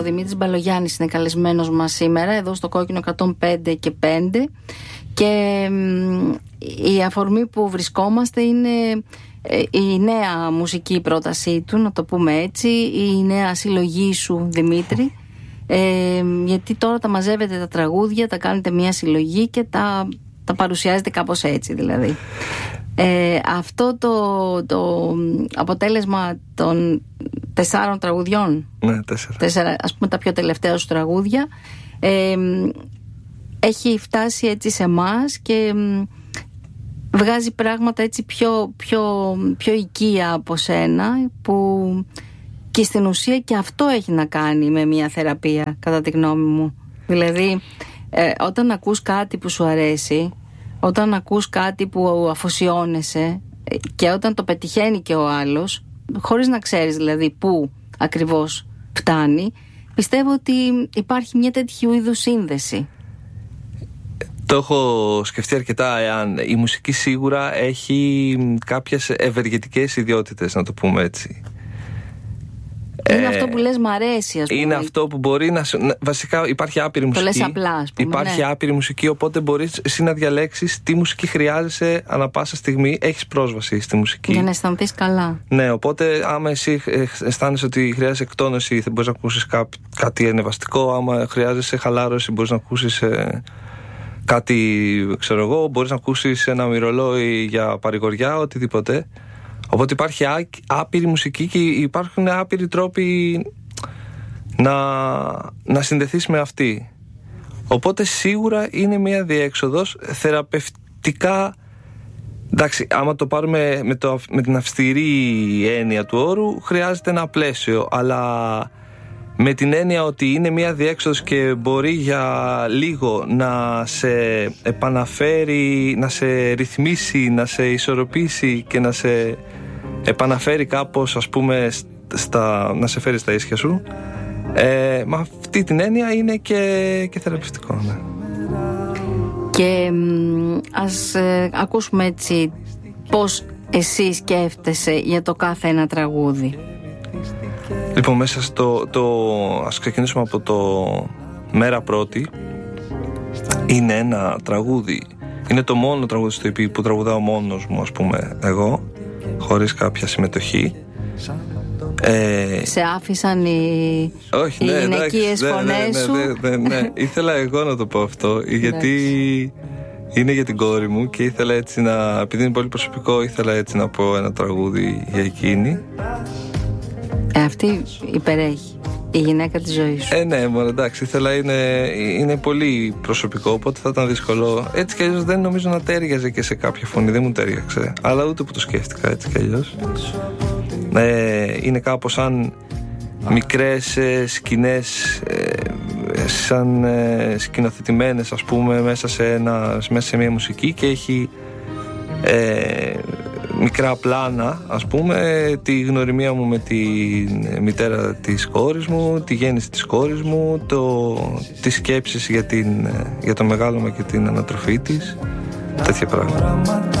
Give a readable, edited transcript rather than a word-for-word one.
Ο Δημήτρης Μπαλογιάννης είναι καλεσμένος μας σήμερα εδώ στο Κόκκινο 105 και 5, και η αφορμή που βρισκόμαστε είναι η νέα μουσική πρότασή του, να το πούμε έτσι, η νέα συλλογή σου, Δημήτρη, γιατί τώρα τα μαζεύετε τα τραγούδια, τα κάνετε μια συλλογή και τα παρουσιάζετε κάπως έτσι δηλαδή. Αυτό το αποτέλεσμα των 4 τραγουδιών, ναι, 4, ας πούμε τα πιο τελευταία σου τραγούδια, έχει φτάσει έτσι σε εμάς και βγάζει πράγματα έτσι πιο οικία από σένα, που και στην ουσία και αυτό έχει να κάνει με μια θεραπεία, κατά τη γνώμη μου. Δηλαδή όταν ακούς κάτι που σου αρέσει, όταν ακούς κάτι που αφοσιώνεσαι και όταν το πετυχαίνει και ο άλλος, χωρίς να ξέρεις δηλαδή πού ακριβώς φτάνει, πιστεύω ότι υπάρχει μια τέτοιου είδους σύνδεση. Το έχω σκεφτεί αρκετά. Η μουσική σίγουρα έχει κάποιες ευεργετικές ιδιότητες, να το πούμε έτσι. Είναι αυτό που λες μ' αρέσει, ας πούμε. Είναι αυτό που μπορεί να... Βασικά υπάρχει άπειρη μουσική. Το λες απλά, ας πούμε. Υπάρχει άπειρη μουσική, οπότε μπορείς εσύ να διαλέξεις τι μουσική χρειάζεσαι ανά πάσα στιγμή. Έχεις πρόσβαση στη μουσική. Για να αισθανθείς καλά. Ναι, οπότε άμα εσύ αισθάνεσαι ότι χρειάζεσαι εκτόνωση, θα μπορείς να ακούσεις κάτι ανεβαστικό. Άμα χρειάζεσαι χαλάρωση, μπορείς να ακούσεις κάτι, ξέρω εγώ, μπορείς να ακούσεις ένα μυρολόι για παρηγοριά, οτιδήποτε. Οπότε υπάρχει άπειρη μουσική και υπάρχουν άπειροι τρόποι να συνδεθείς με αυτή. Οπότε σίγουρα είναι μια διέξοδος θεραπευτικά. Εντάξει, άμα το πάρουμε με την αυστηρή έννοια του όρου, χρειάζεται ένα πλαίσιο, αλλά με την έννοια ότι είναι μια διέξοδος και μπορεί για λίγο να σε επαναφέρει, να σε ρυθμίσει, να σε ισορροπήσει και να σε επαναφέρει κάπως, ας πούμε, να σε φέρει στα ίσια σου, με αυτή την έννοια είναι και θεραπευτικό, ναι. Και ας ακούσουμε έτσι πώς εσύ σκέφτεσαι για το κάθε ένα τραγούδι. Λοιπόν, μέσα ας ξεκινήσουμε από το Μέρα Πρώτη. Είναι ένα τραγούδι, είναι το μόνο τραγούδι στο EP που τραγουδάω μόνος μου, ας πούμε, εγώ, χωρίς κάποια συμμετοχή. Σε άφησαν οι γυναικείες φωνές σου? Ναι. Ήθελα εγώ να το πω αυτό, γιατί είναι για την κόρη μου και ήθελα έτσι επειδή είναι πολύ προσωπικό, ήθελα έτσι να πω ένα τραγούδι για εκείνη. Αυτή υπερέχει, η γυναίκα της ζωής σου. Ναι, μόνο εντάξει, ήθελα, είναι πολύ προσωπικό, οπότε θα ήταν δύσκολο. Έτσι κι αλλιώς δεν νομίζω να τέριαζε και σε κάποια φωνή, δεν μου τέριαξε. Αλλά ούτε που το σκέφτηκα, έτσι κι αλλιώς. Είναι κάπως σαν μικρές σκηνές, σαν σκηνοθετημένες, ας πούμε, μέσα σε μια μουσική, και έχει μικρά πλάνα, ας πούμε, τη γνωριμία μου με τη μητέρα της κόρης μου, τη γέννηση της κόρης μου, τις σκέψεις για το μεγάλωμα και την ανατροφή της, τέτοια πράγματα.